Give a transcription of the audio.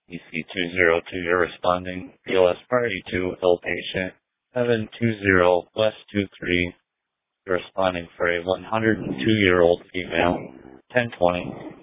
EC202, you're responding. PLS Party 2, ill patient. 720 West 23, you're responding for a 102-year-old female. 1020.